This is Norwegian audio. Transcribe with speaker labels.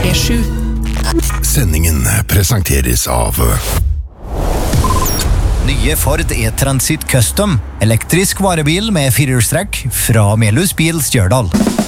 Speaker 1: P7.
Speaker 2: Sendingen presenteres av
Speaker 3: Nye Ford E-Transit Custom, elektrisk varebil med firehjulstrekk fra Melhus Bil Stjørdal.